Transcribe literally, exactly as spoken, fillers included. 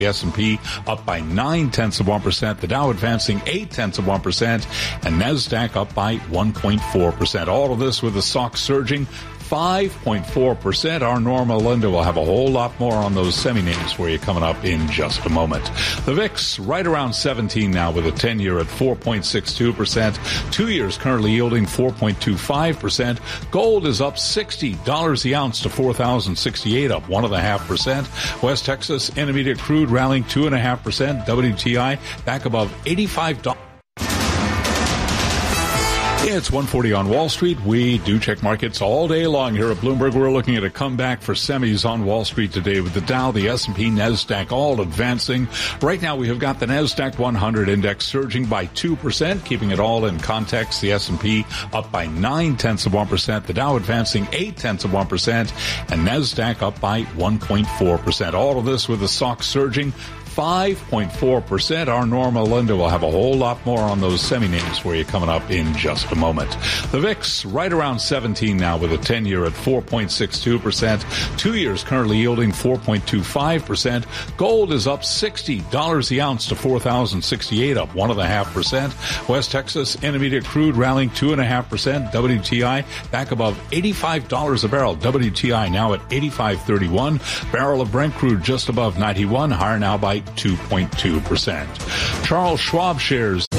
The S and P up by nine tenths of one percent. The Dow advancing eight tenths of one percent. And NASDAQ up by one point four percent. All of this with the S O X surging five point four percent. Our Norma Linda will have a whole lot more on those semi-names for you coming up in just a moment. The V I X right around seventeen now with a ten-year at four point six two percent. Two years currently yielding four point two five percent. Gold is up sixty dollars the ounce to four thousand sixty-eight, up one point five percent. West Texas Intermediate crude rallying two point five percent. W T I back above eighty-five dollars. It's one forty on Wall Street. We do check markets all day long here at Bloomberg. We're looking at a comeback for semis on Wall Street today with the Dow, the S and P, NASDAQ all advancing. Right now we have got the NASDAQ one hundred index surging by two percent, keeping it all in context. The S and P up by nine tenths of one percent. The Dow advancing eight tenths of one percent. And NASDAQ up by one point four percent. All of this with the S O X surging five point four percent. Our Norma Linda will have a whole lot more on those semi-names for you coming up in just a moment. The V I X right around seventeen now with a ten-year at four point six two percent. Two years currently yielding four point two five percent. Gold is up sixty dollars the ounce to four thousand sixty-eight, up one point five percent. West Texas Intermediate crude rallying two point five percent. W T I back above eighty-five dollars a barrel. W T I now at eighty-five thirty-one. Barrel of Brent crude just above ninety-one, higher now by two point two percent. Charles Schwab shares